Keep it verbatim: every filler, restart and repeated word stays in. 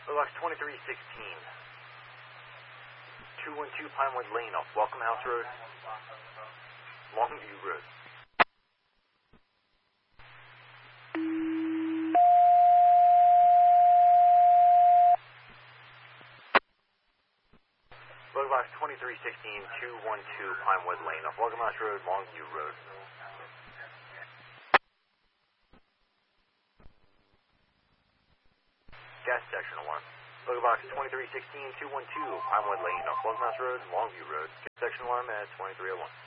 Box twenty-three sixteen. two one two Pinewood Lane off Welcome House Road, Longview Road. Box twenty-three sixteen, two one two Pinewood Lane off Welcome House Road, Longview Road. Gas detection alarm. Box twenty-three sixteen, two one two Pinewood Lane off Welcome House Road, Longview Road. Gas detection alarm at twenty-three oh one.